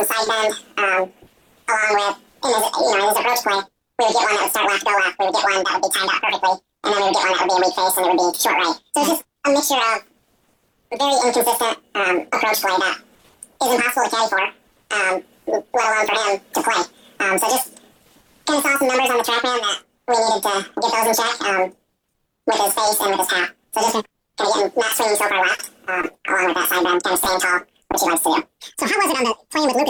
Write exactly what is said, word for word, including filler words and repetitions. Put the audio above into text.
side bend, um, along with, in his, you know, in his approach play, we would get one that would start left, go left. We would get one that would be timed out perfectly, and then we would get one that would be a weak face, and it would be short right. So it's just a mixture of very inconsistent um, approach play that is impossible to caddy for, um, let alone for him to play. Um, so just kind of saw some numbers on the TrackMan that we needed to get those in check um, with his face and with his tap. So just kind of getting not swinging so far left, um, along with that side bend, kind of staying tall, which he likes to do. So how was it on the playing with Lucas?